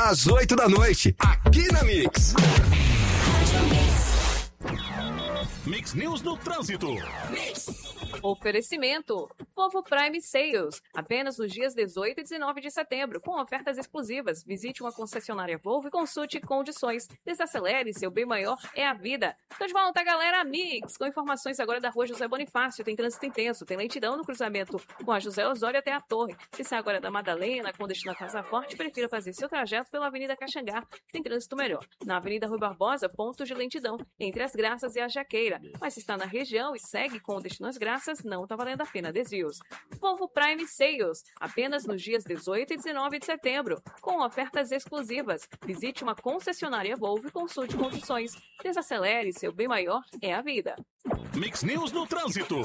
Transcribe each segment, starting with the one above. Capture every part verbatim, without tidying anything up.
às oito da noite, aqui na Mix. Mix News no Trânsito. Oferecimento Volvo Prime Sales, apenas nos dias dezoito e dezenove de setembro, com ofertas exclusivas. Visite uma concessionária Volvo e consulte condições. Desacelere, seu bem maior é a vida. Então de volta, galera, Mix, com informações agora da rua José Bonifácio. Tem trânsito intenso, tem lentidão no cruzamento com a José Osório até a Torre. Se sai agora da Madalena, com destino a Casa Forte, prefira fazer seu trajeto pela Avenida Caxangá, tem trânsito melhor. Na Avenida Rui Barbosa, pontos de lentidão entre as Graças e a Jaqueira. Mas se está na região e segue com o destino às Graças, não está valendo a pena desvios. Volvo Prime Sales, apenas nos dias dezoito e dezenove de setembro, com ofertas exclusivas. Visite uma concessionária Volvo e consulte condições. Desacelere, seu bem maior é a vida. Mix News no Trânsito.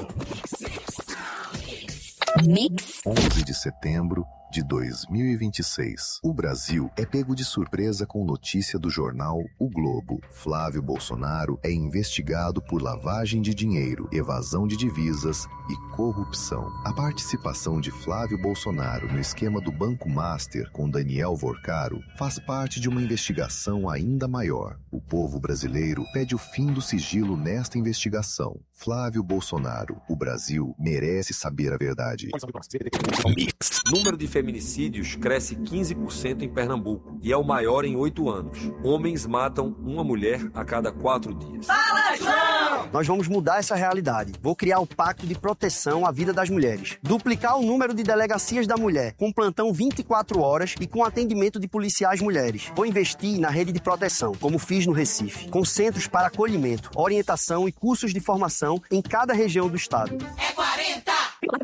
Mix. onze de setembro de dois mil e vinte e seis. O Brasil é pego de surpresa com notícia do jornal O Globo. Flávio Bolsonaro é investigado por lavagem de dinheiro, evasão de divisas e corrupção. A participação de Flávio Bolsonaro no esquema do Banco Master com Daniel Vorcaro faz parte de uma investigação ainda maior. O povo brasileiro pede o fim do sigilo nesta investigação. Flávio Bolsonaro, o Brasil merece saber a verdade. Número de feminicídios cresce quinze por cento em Pernambuco e é o maior em oito anos. Homens matam uma mulher a cada quatro dias. Fala, João! Nós vamos mudar essa realidade. Vou criar o Pacto de Proteção à Vida das Mulheres. Duplicar o número de delegacias da mulher, com plantão vinte e quatro horas e com atendimento de policiais mulheres. Vou investir na rede de proteção, como fiz no Recife, com centros para acolhimento, orientação e cursos de formação em cada região do estado. É quarenta!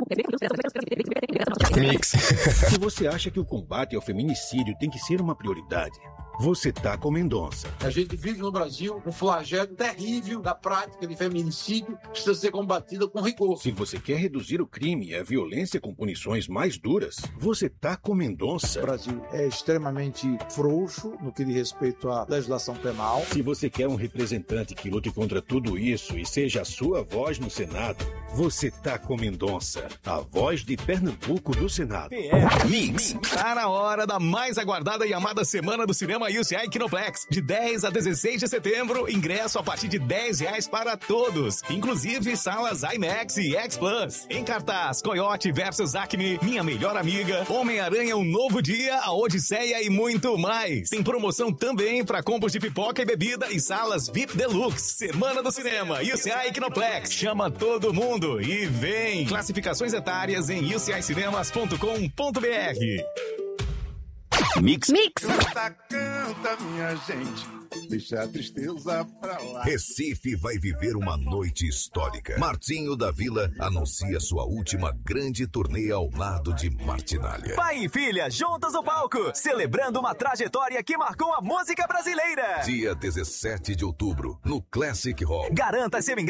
Mix. Se você acha que o combate ao feminicídio tem que ser uma prioridade, você tá com Mendonça. A gente vive no Brasil um flagelo terrível da prática de feminicídio que precisa ser combatida com rigor. Se você quer reduzir o crime e a violência com punições mais duras, você tá com Mendonça. O Brasil é extremamente frouxo no que diz respeito à legislação penal. Se você quer um representante que lute contra tudo isso e seja a sua voz no Senado, você tá com Mendonça, a voz de Pernambuco do Senado. Mix. Tá na hora da mais aguardada e amada Semana do Cinema U C I Kinoplex. De dez a dezesseis de setembro, ingresso a partir de dez reais para todos. Inclusive salas IMAX e X Plus. Em cartaz, Coyote versus Acme, Minha Melhor Amiga, Homem-Aranha Um Novo Dia, A Odisseia e muito mais. Tem promoção também para combos de pipoca e bebida e salas V I P Deluxe. Semana do Cinema U C I Kinoplex. Chama todo mundo e vem. Classificações etárias em u c i cinemas ponto com ponto b r. Mix. Mix. Canta, canta, minha gente. Deixa a tristeza pra lá. Recife vai viver uma noite histórica. Martinho da Vila anuncia sua última grande turnê ao lado de Martinália. Pai e filha juntos no palco, celebrando uma trajetória que marcou a música brasileira. Dia dezessete de outubro, no Classic Hall. Garanta seu ingresso